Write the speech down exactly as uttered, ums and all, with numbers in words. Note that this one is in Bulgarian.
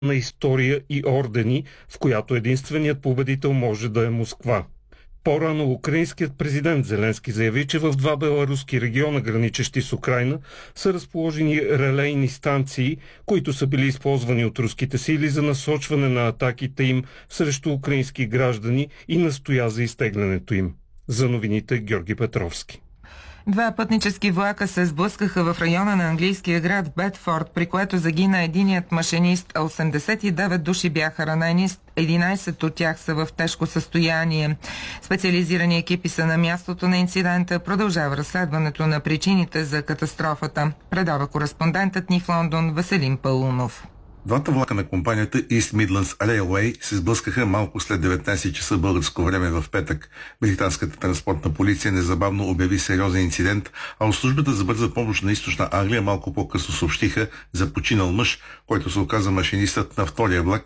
на история и ордени, в която единственият победител може да е Москва. По-рано украинският президент Зеленски заяви, че в два беларуски региона, граничещи с Украйна, са разположени релейни станции, които са били използвани от руските сили за насочване на атаките им срещу украински граждани и настоя за изтеглянето им. За новините Георги Петровски. Два пътнически влака се сблъскаха в района на английския град Бедфорд, при което загина единият машинист, а осемдесет и девет души бяха ранени, единайсет от тях са в тежко състояние. Специализирани екипи са на мястото на инцидента, продължава разследването на причините за катастрофата. Предава кореспондентът ни в Лондон Веселин Паунов. Двата влака на компанията East Midlands Railway се сблъскаха малко след деветнайсет часа българско време в петък. Британската транспортна полиция незабавно обяви сериозен инцидент, а от службата за бърза помощ на Източна Англия малко по-късно съобщиха за починал мъж, който се оказа машинистът на втория влак